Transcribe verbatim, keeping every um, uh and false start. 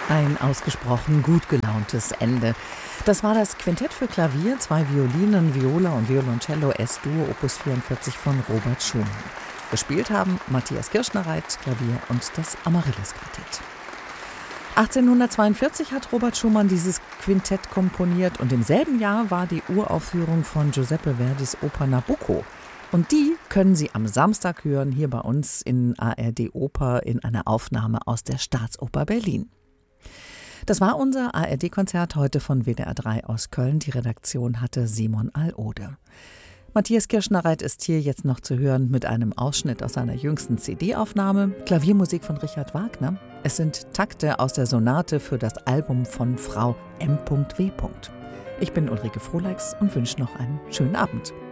Ein ausgesprochen gut gelauntes Ende. Das war das Quintett für Klavier, zwei Violinen, Viola und Violoncello Es-Dur Opus vierundvierzig von Robert Schumann. Gespielt haben Matthias Kirschner-Reit, Klavier und das Amaryllis-Quartett. achtzehnhundertzweiundvierzig hat Robert Schumann dieses Quintett komponiert und im selben Jahr war die Uraufführung von Giuseppe Verdis Oper Nabucco. Und die können Sie am Samstag hören, hier bei uns in A R D Oper in einer Aufnahme aus der Staatsoper Berlin. Das war unser A R D-Konzert heute von W D R drei aus Köln. Die Redaktion hatte Simon Alode. Matthias Kirschner-Reit ist hier jetzt noch zu hören mit einem Ausschnitt aus seiner jüngsten C D-Aufnahme. Klaviermusik von Richard Wagner. Es sind Takte aus der Sonate für das Album von Frau M W. Ich bin Ulrike Frohleix und wünsche noch einen schönen Abend.